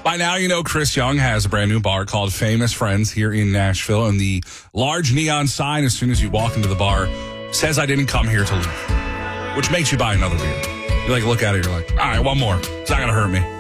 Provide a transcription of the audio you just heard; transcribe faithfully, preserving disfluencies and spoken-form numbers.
By now, you know Chris Young has a brand new bar called Famous Friends here in Nashville, and the large neon sign as soon as you walk into the bar says, "I didn't come here to leave," which makes you buy another beer. You like look at it, you're like, all right, one more. It's not going to hurt me.